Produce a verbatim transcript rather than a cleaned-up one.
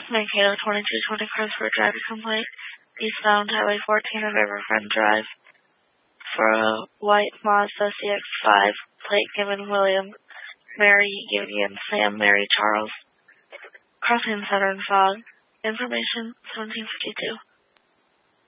Mankato twenty-two twenty Cresford driver complaint. Eastbound Highway fourteen on Riverfront Drive for a white Mazda C X five, plate given William, Mary Union, Sam, Mary Charles. Crossing Southern Fog. Information seventeen fifty-two.